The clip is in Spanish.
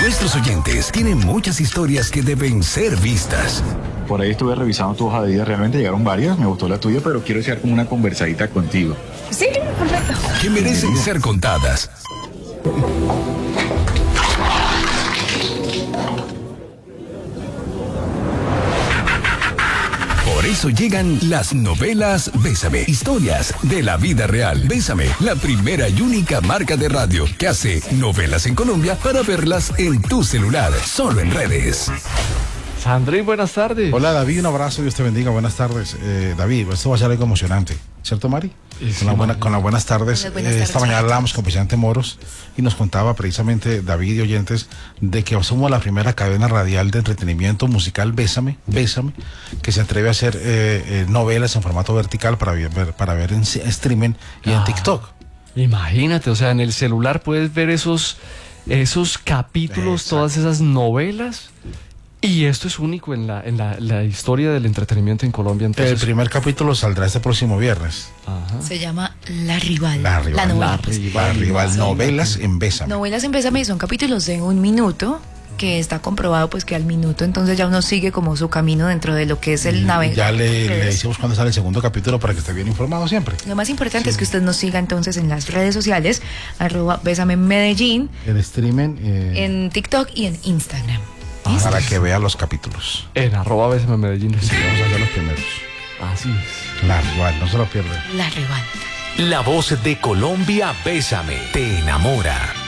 Nuestros oyentes tienen muchas historias que deben ser vistas. Por ahí estuve revisando tu hoja de vida, realmente llegaron varias, me gustó la tuya, pero quiero echar como una conversadita contigo. Sí, perfecto. Que merecen ser contadas. Por eso llegan las novelas Bésame, historias de la vida real. Bésame, la primera y única marca de radio que hace novelas en Colombia para verlas en tu celular, solo en redes. Sandri, buenas tardes. Hola David, un abrazo, Dios te bendiga, buenas tardes. David, esto va a ser algo emocionante, ¿cierto Mari? Sí, con las buenas tardes. Buenas tardes. Esta mañana hablábamos con el presidente Moros y nos contaba precisamente David y oyentes de que somos la primera cadena radial de entretenimiento musical Bésame, que se atreve a hacer novelas en formato vertical para ver en streaming y en TikTok. Imagínate, o sea, en el celular puedes ver esos capítulos, Exacto. todas esas novelas. Y esto es único en la historia del entretenimiento en Colombia. El Entonces, primer capítulo saldrá este próximo viernes. Ajá. Se llama La Rival. La Rival. novela, La pues. Rival. La rival, novelas en Bésame. Novelas en Bésame son capítulos de 1 minuto, que está comprobado pues que al minuto entonces ya uno sigue como su camino dentro de lo que es el navegador. Ya le decimos cuándo sale el segundo capítulo para que esté bien informado siempre. Lo más importante es que usted nos siga entonces en las redes sociales, @Bésame Medellín, El streaming en TikTok y en Instagram. para que vea los capítulos. En @Bésame Medellín. Vamos a hacer los primeros. Así es. La rival, no se lo pierdan. La Rival. La voz de Colombia, Bésame, te enamora.